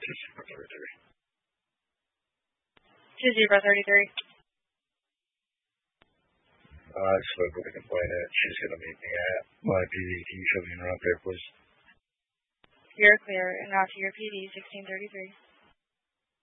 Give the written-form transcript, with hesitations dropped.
2033. I spoke with the complainant. She's going to meet me at my PD. Can you show me around there, please? You're clear, and now to your PD, 1633.